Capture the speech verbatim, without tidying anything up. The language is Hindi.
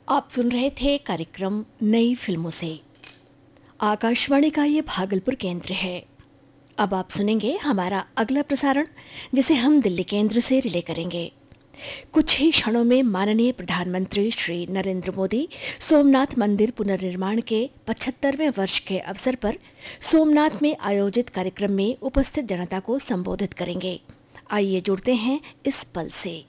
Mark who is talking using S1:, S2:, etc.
S1: आप सुन रहे थे कार्यक्रम नई फिल्मों से। आकाशवाणी का ये भागलपुर केंद्र है। अब आप सुनेंगे हमारा अगला प्रसारण, जिसे हम दिल्ली केंद्र से रिले करेंगे। कुछ ही क्षणों में माननीय प्रधानमंत्री श्री नरेंद्र मोदी सोमनाथ मंदिर पुनर्निर्माण के पचहत्तरवें वर्ष के अवसर पर सोमनाथ में आयोजित कार्यक्रम में उपस्थित जनता को संबोधित करेंगे। आइए जुड़ते हैं इस पल से।